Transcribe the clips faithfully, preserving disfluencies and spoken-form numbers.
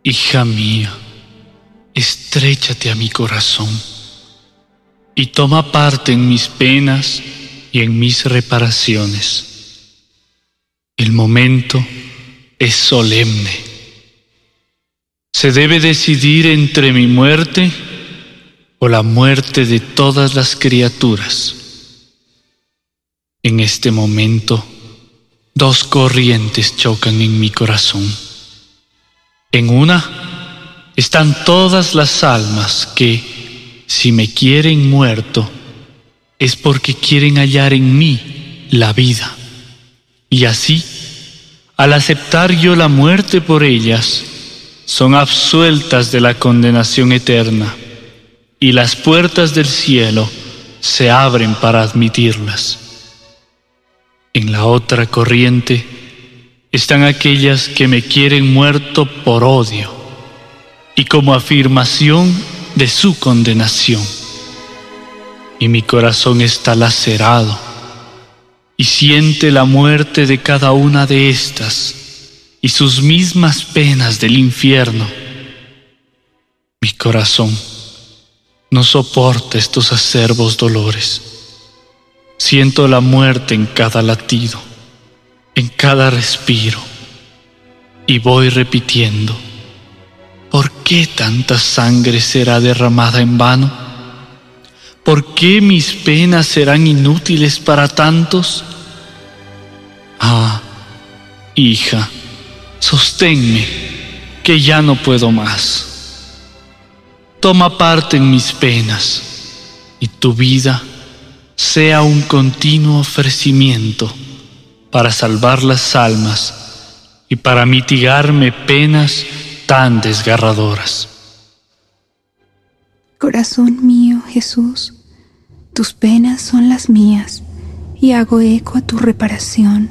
Hija mía, estréchate a mi corazón y toma parte en mis penas y en mis reparaciones. El momento es solemne. Se debe decidir entre mi muerte o la muerte de todas las criaturas. En este momento, dos corrientes chocan en mi corazón. En una están todas las almas que, si me quieren muerto, es porque quieren hallar en mí la vida. Y así, al aceptar yo la muerte por ellas, son absueltas de la condenación eterna, y las puertas del cielo se abren para admitirlas. En la otra corriente están aquellas que me quieren muerto por odio y como afirmación de su condenación. Y mi corazón está lacerado y siente la muerte de cada una de estas y sus mismas penas del infierno. Mi corazón no soporta estos acerbos dolores. Siento la muerte en cada latido, en cada respiro, y voy repitiendo: ¿por qué tanta sangre será derramada en vano? ¿Por qué mis penas serán inútiles para tantos? Ah, hija, sosténme, que ya no puedo más. Toma parte en mis penas, y tu vida sea un continuo ofrecimiento para salvar las almas y para mitigarme penas tan desgarradoras. Corazón mío, Jesús, tus penas son las mías y hago eco a tu reparación.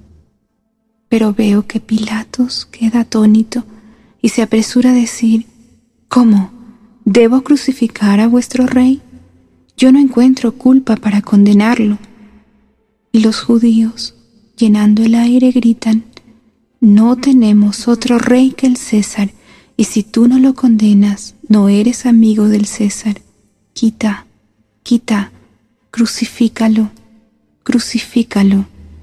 Pero veo que Pilatos queda atónito y se apresura a decir: ¿cómo? ¿Debo crucificar a vuestro rey? Yo no encuentro culpa para condenarlo. Y los judíos, llenando el aire, gritan: no tenemos otro rey que el César, y si tú no lo condenas, no eres amigo del César. Quita, quita, crucifícalo, crucifícalo.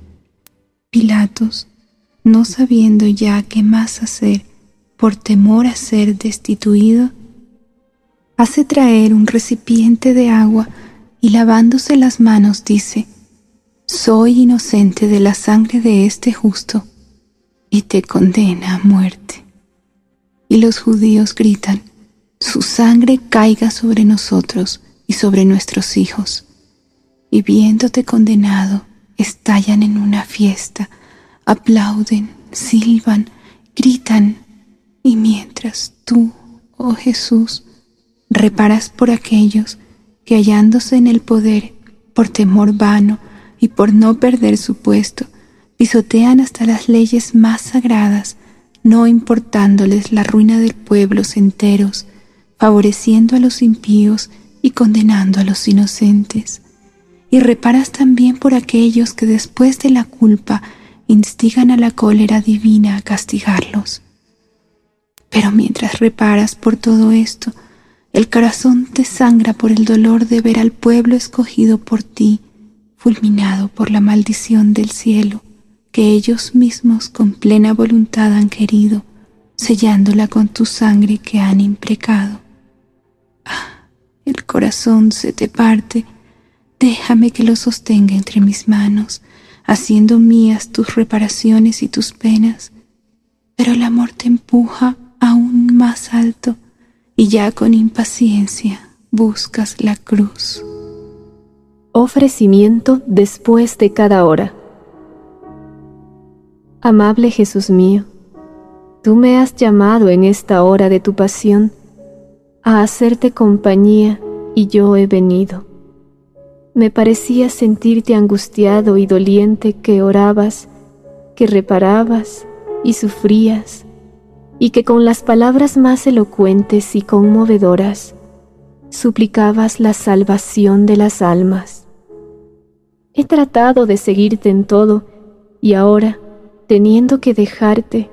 Pilatos, no sabiendo ya qué más hacer por temor a ser destituido, hace traer un recipiente de agua y lavándose las manos dice: soy inocente de la sangre de este justo, y te condena a muerte. Y los judíos gritan: su sangre caiga sobre nosotros y sobre nuestros hijos. Y viéndote condenado, estallan en una fiesta, aplauden, silban, gritan, y mientras tú, oh Jesús, reparas por aquellos que, hallándose en el poder, por temor vano y por no perder su puesto, pisotean hasta las leyes más sagradas, no importándoles la ruina de pueblos enteros, favoreciendo a los impíos y condenando a los inocentes. Y reparas también por aquellos que después de la culpa instigan a la cólera divina a castigarlos. Pero mientras reparas por todo esto, el corazón te sangra por el dolor de ver al pueblo escogido por ti, fulminado por la maldición del cielo, que ellos mismos con plena voluntad han querido, sellándola con tu sangre que han imprecado. Ah, el corazón se te parte, déjame que lo sostenga entre mis manos, haciendo mías tus reparaciones y tus penas, pero el amor te empuja aún más alto, y ya con impaciencia buscas la cruz. Ofrecimiento después de cada hora. Amable Jesús mío, tú me has llamado en esta hora de tu pasión a hacerte compañía, y yo he venido. Me parecía sentirte angustiado y doliente, que orabas, que reparabas y sufrías, y que con las palabras más elocuentes y conmovedoras suplicabas la salvación de las almas. He tratado de seguirte en todo, y ahora, teniendo que dejarte,